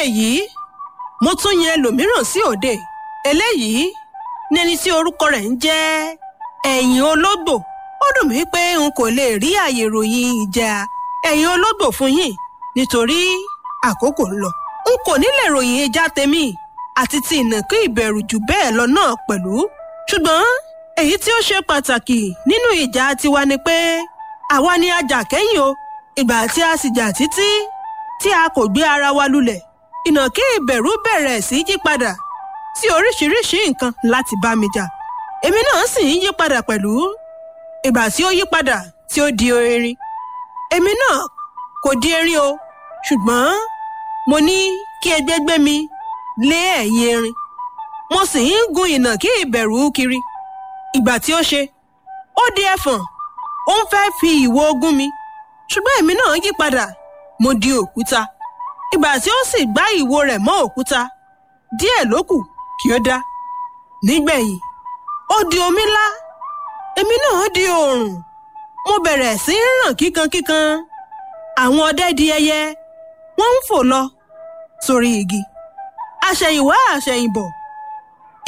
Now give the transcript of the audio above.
èyí mo tún yan ẹlòmíràn sí òde. Eléyìí ní ẹni tí orúkọ rẹ̀ ń jẹ́ ẹ̀yìn ológbò. Ó dùn mí pé n kò lè rí àyè ròyìn ìjà ẹ̀yìn ológbò fún yín nítorí àkókò ń lọ. N kò ní lè ròyìn ìjà tèmi àti ti ìnàkí ìbẹ̀rù jù bẹ́ẹ̀ lọ náà pẹ̀lú. Ṣùgbọ́n èyí tí ó ṣe pàtàkì nínú ìjà tiwa ni pé àwa ni a jà kẹ́yìn o. Ìgbà tí a sì jà títí tí a kò gbé ara wa lulẹ̀, ìnàkí ìbẹ̀rù bẹ̀rẹ̀ sí yí padà sí oríṣiríṣi nǹkan láti bá mi jà. Èmi náà sì ń yí padà pẹ̀lú. Ìgbà tí ó yí padà tí ó di erin, èmi náà kò di erin o, ṣùgbọ́n mo ní kí ẹgbẹ́ gbé mi lé ẹ̀yìn erin. Mo sì ń gun ìnàkí ìbẹ̀rù kiri. Ìgbà tí ó ṣe, ó di ẹfọ̀n, ó ń fẹ́ fi ìwo gún mi, ṣùgbọ́n èmi náà yí padà, mo di òkúta. Ìgbà tí ó sì gbá ìwo rẹ̀ mọ́ òkúta, díẹ̀ ló kù kí ó dá. Nígbẹ̀yìn, ó di omi ńlá, èmi náà di oòrùn. Mo bẹ̀rẹ̀ sí í ràn kíkankíkan. Àwọn ọdẹ di ẹyẹ, wọ́n ń fò lọ sórí igi. Àṣẹ̀yìnwá àṣẹ̀yìnbọ̀